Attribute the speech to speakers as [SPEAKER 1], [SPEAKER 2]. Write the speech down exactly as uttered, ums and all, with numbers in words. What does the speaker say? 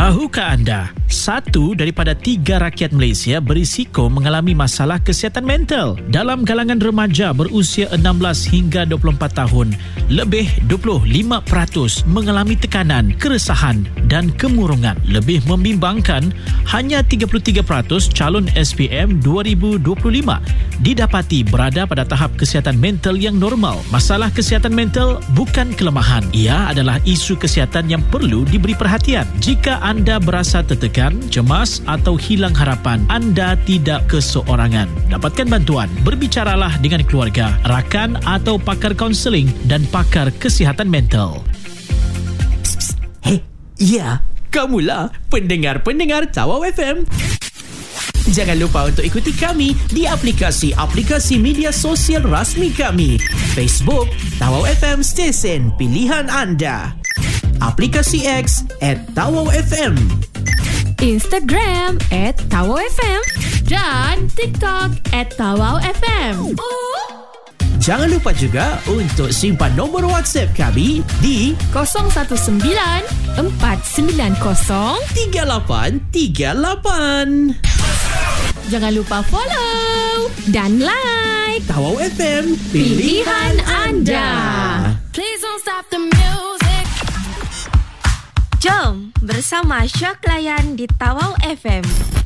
[SPEAKER 1] Tahukah anda, satu daripada tiga rakyat Malaysia berisiko mengalami masalah kesihatan mental. Dalam kalangan remaja berusia enam belas hingga dua puluh empat tahun, lebih dua puluh lima peratus mengalami tekanan, keresahan dan kemurungan. Lebih membimbangkan, hanya tiga puluh tiga peratus calon S P M dua ribu dua puluh lima didapati berada pada tahap kesihatan mental yang normal. Masalah kesihatan mental bukan kelemahan. Ia adalah isu kesihatan yang perlu diberi perhatian. Jika anda berasa tertekan, cemas atau hilang harapan, anda tidak keseorangan. Dapatkan bantuan. Berbicaralah dengan keluarga, rakan atau pakar kaunseling dan pakar kesihatan mental.
[SPEAKER 2] Hei, ya, kamulah pendengar-pendengar Tawau F M. Jangan lupa untuk ikuti kami di aplikasi-aplikasi media sosial rasmi kami. Facebook, Tawau F M Stesen Pilihan Anda. Aplikasi X at Tawau F M.
[SPEAKER 3] Instagram at Tawau F M. Dan TikTok at Tawau F M.
[SPEAKER 2] Jangan lupa juga untuk simpan nombor WhatsApp kami di
[SPEAKER 3] kosong satu sembilan empat sembilan kosong
[SPEAKER 2] tiga lapan tiga lapan.
[SPEAKER 3] Jangan lupa follow dan like
[SPEAKER 2] Tawau F M,
[SPEAKER 3] pilihan anda. Please don't stop the music.
[SPEAKER 4] Jom bersama Syak Layan di Tawau F M.